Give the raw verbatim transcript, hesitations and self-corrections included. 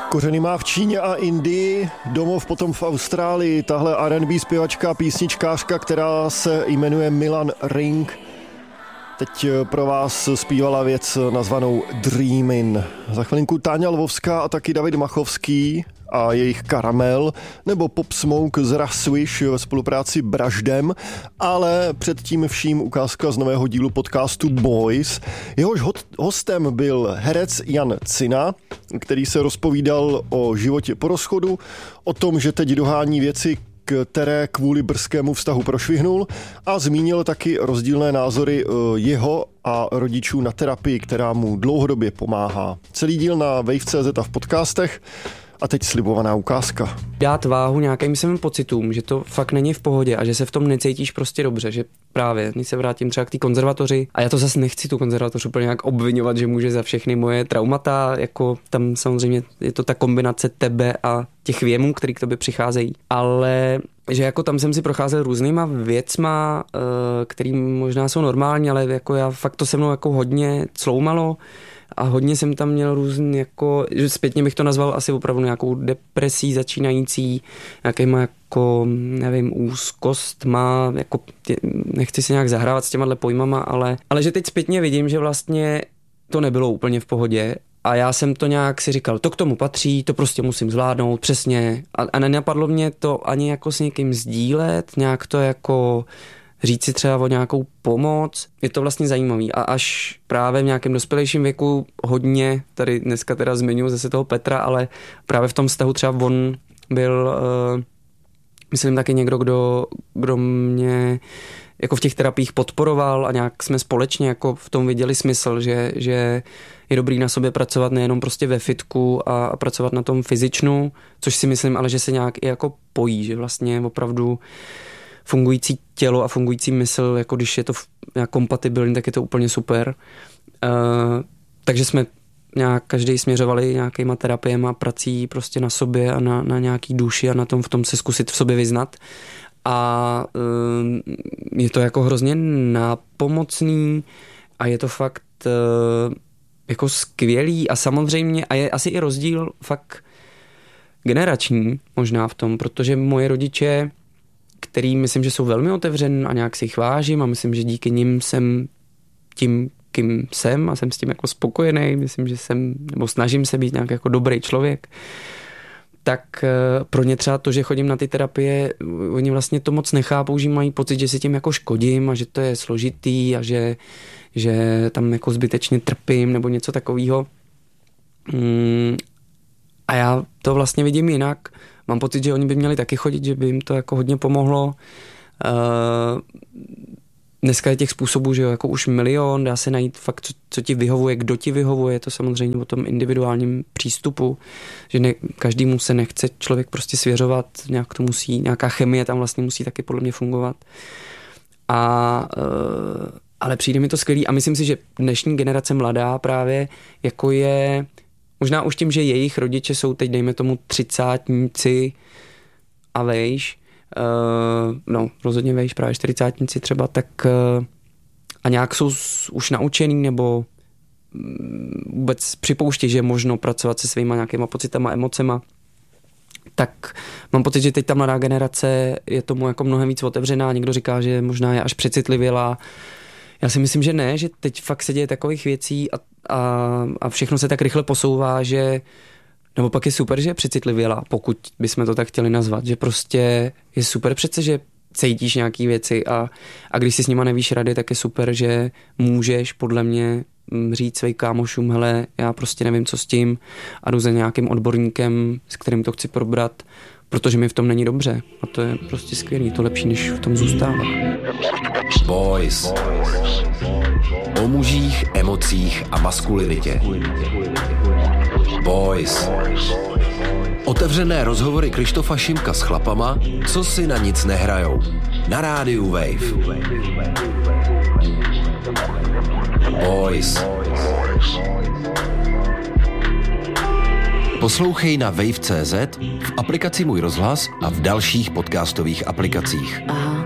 Kořeny má v Číně a Indii, domov potom v Austrálii. Tahle R and B zpěvačka, písničkářka, která se jmenuje Milan Ring, teď pro vás zpívala věc nazvanou Dreamin'. Za chvilinku Táňa Lvovská a taky David Machovský a jejich Karamel, nebo Pop Smoke z Raswish ve spolupráci Braždem, ale předtím vším ukázka z nového dílu podcastu Boys. Jehož hostem byl herec Jan Cina, který se rozpovídal o životě po rozchodu, o tom, že teď dohání věci, které kvůli brzkému vztahu prošvihnul, a zmínil taky rozdílné názory jeho a rodičů na terapii, která mu dlouhodobě pomáhá. Celý díl na wave tečka cé zet a v podcastech. A teď slibovaná ukázka. Dát váhu nějakým svým pocitům, že to fakt není v pohodě a že se v tom necítíš prostě dobře, že právě, když se vrátím třeba k té konzervatoři, a já to zase nechci tu konzervatoř úplně nějak obvinovat, že může za všechny moje traumata, jako tam samozřejmě je to ta kombinace tebe a těch věmů, který k tobě přicházejí, ale že jako tam jsem si procházel různýma věcma, který možná jsou normální, ale jako já fakt to se mnou jako hodně cloumalo. A hodně jsem tam měl různý, jako, že zpětně bych to nazval asi opravdu nějakou depresí začínající, nějakýma jako, nevím, úzkost má, jako, nechci se nějak zahrávat s těma pojmama, ale, ale že teď zpětně vidím, že vlastně to nebylo úplně v pohodě a já jsem to nějak si říkal, to k tomu patří, to prostě musím zvládnout, přesně. A, a nenapadlo mě to ani jako s někým sdílet, nějak to jako říct si třeba o nějakou pomoc. Je to vlastně zajímavý. A až právě v nějakém dospělejším věku hodně, tady dneska teda zmiňuji zase toho Petra, ale právě v tom vztahu třeba on byl, uh, myslím taky někdo, kdo, kdo mě jako v těch terapiích podporoval a nějak jsme společně jako v tom viděli smysl, že, že je dobrý na sobě pracovat nejenom prostě ve fitku a, a pracovat na tom fyzičnu, což si myslím, ale že se nějak i jako pojí, že vlastně opravdu fungující tělo a fungující mysl, jako když je to nějak kompatibilní, tak je to úplně super. Uh, takže jsme nějak každý směřovali nějakýma terapiema, prací prostě na sobě a na, na nějaký duši a na tom v tom se zkusit v sobě vyznat. A uh, je to jako hrozně nápomocný a je to fakt uh, jako skvělý a samozřejmě, a je asi i rozdíl fakt generační možná v tom, protože moje rodiče, který myslím, že jsou velmi otevřen a nějak si jich vážím a myslím, že díky nim jsem tím, kým jsem a jsem s tím jako spokojený, myslím, že jsem, nebo snažím se být nějak jako dobrý člověk, tak pro ně třeba to, že chodím na ty terapie, oni vlastně to moc nechápou, že mají pocit, že si tím jako škodím a že to je složitý a že, že tam jako zbytečně trpím nebo něco takového. A já to vlastně vidím jinak. Mám pocit, že oni by měli taky chodit, že by jim to jako hodně pomohlo. Uh, dneska je těch způsobů, že jo, jako už milion, dá se najít fakt, co, co ti vyhovuje, kdo ti vyhovuje, je to samozřejmě o tom individuálním přístupu, že ne, každému se nechce člověk prostě svěřovat, nějak to musí, nějaká chemie tam vlastně musí taky podle mě fungovat. A, uh, ale přijde mi to skvělý a myslím si, že dnešní generace mladá právě jako je možná už tím, že jejich rodiče jsou teď, dejme tomu, třicátníci a vejš, uh, no rozhodně vejš, právě čtyřicátníci třeba, tak uh, a nějak jsou už naučený nebo vůbec připouští, že je možno pracovat se svýma nějakýma pocitama, emocema, tak mám pocit, že teď ta mladá generace je tomu jako mnohem víc otevřená, někdo říká, že možná je až přecitlivělá. Já si myslím, že ne, že teď fakt se děje takových věcí a, a, a všechno se tak rychle posouvá, že nebo pak je super, že je přecitlivělá, pokud bychom to tak chtěli nazvat, že prostě je super přece, že cítíš nějaký věci a, a když si s nima nevíš rady, tak je super, že můžeš podle mě říct svým kámošům, hele, já prostě nevím, co s tím a jdu za nějakým odborníkem, s kterým to chci probrat, protože mi v tom není dobře. A to je prostě skvělý, to lepší, než v tom zůstávat. Boys. O mužích, emocích a maskulinitě. Boys. Otevřené rozhovory Krištofa Šimka s chlapama, co si na nic nehrajou. Na rádiu Wave. Boys. Poslouchej na wave tečka cé zet, v aplikaci Můj rozhlas a v dalších podcastových aplikacích.